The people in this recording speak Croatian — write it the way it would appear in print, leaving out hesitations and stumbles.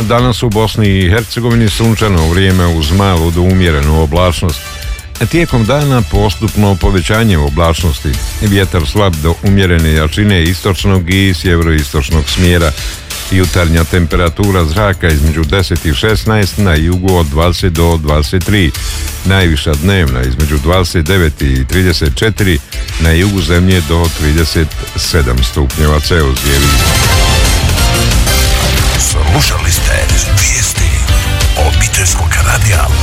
Danas u Bosni i Hercegovini sunčano vrijeme uz malu do umjerenu oblačnost. Tijekom dana postupno povećanje oblačnosti. Vjetar slab do umjerene jačine istočnog i sjeveroistočnog smjera. Jutarnja temperatura zraka između 10 i 16, na jugu od 20 do 23. Najviša dnevna između 29 i 34, na jugu zemlje do 37 stupnjeva Celzija. Slušali ste vijesti obiteljskog radija